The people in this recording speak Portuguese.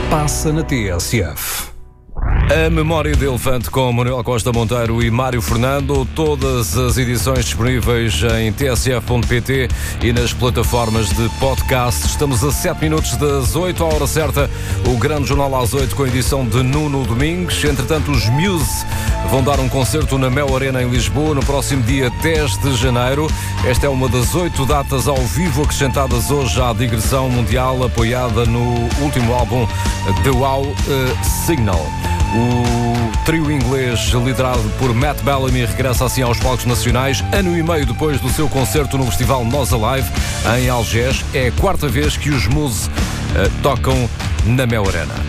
passa na TSF. A Memória de Elefante com Manuel Costa Monteiro e Mário Fernando. Todas as edições disponíveis em tsf.pt e nas plataformas de podcast. Estamos a 7 minutos das 8, à hora certa. O Grande Jornal às 8 com a edição de Nuno Domingues. Entretanto, os Muse vão dar um concerto na Mel Arena em Lisboa no próximo dia 10 de janeiro. Esta é uma das 8 datas ao vivo acrescentadas hoje à digressão mundial apoiada no último álbum The Wow Signal. O trio inglês liderado por Matt Bellamy regressa assim aos palcos nacionais, ano e meio depois do seu concerto no festival Nós Alive, em Algés. É a quarta vez que os Muse tocam na Mel Arena.